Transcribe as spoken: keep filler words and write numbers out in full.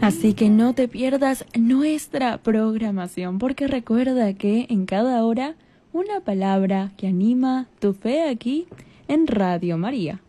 Así que no te pierdas nuestra programación, porque recuerda que en cada hora una palabra que anima tu fe aquí en Radio María.